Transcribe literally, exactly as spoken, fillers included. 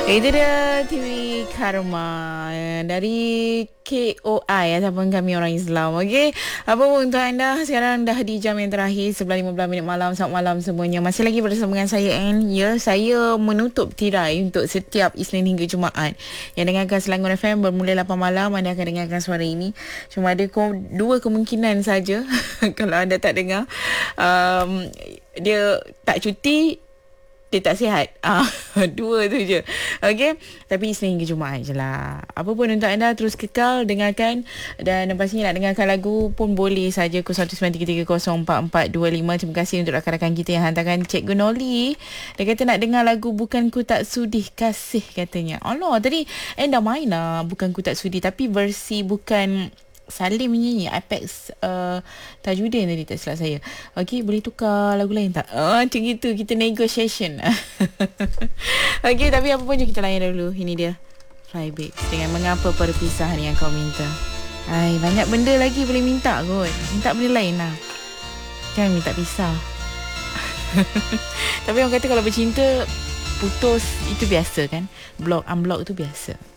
Itu dia T V Karma dari K O I ataupun Kami Orang Islam. Okey, apa pun untuk anda, sekarang dah di jam yang terakhir, sebelas lima belas minit malam. Selamat malam semuanya. Masih lagi bersama dengan saya Anne. Ya, saya menutup tirai untuk setiap Isnin hingga Jumaat. Yang dengarkan Selangor F M bermula lapan malam, anda akan dengarkan suara ini. Cuma ada ke- dua kemungkinan saja kalau anda tak dengar. Um, dia tak cuti, dia tak sihat. Ah, dua tu je. Okey. Tapi Isnin hingga Jumaat je lah. Apa pun untuk anda, terus kekal dengarkan. Dan pastinya nak dengarkan lagu pun boleh saja. kosong satu sembilan tiga tiga kosong empat empat dua lima. Terima kasih untuk rakan-rakan kita yang hantarkan. Cikgu Noli, dia kata nak dengar lagu Bukan Ku Tak Sudi Kasih katanya. Allah, tadi eh dah main lah Bukan Ku Tak Sudi, tapi versi bukan Salim nyanyi Apex uh, Tajudin tadi, tak silap saya. Okey, boleh tukar lagu lain tak? Oh, macam gitu, kita negotiation. Okey, tapi apa pun je kita layan dulu. Ini dia Fly Babes dengan Mengapa Perpisahan Yang Kau Minta. Ai, banyak benda lagi boleh minta kot. Minta benda lain lah, jangan minta pisah. Tapi orang kata kalau bercinta, putus itu biasa kan. Block, unblock itu biasa.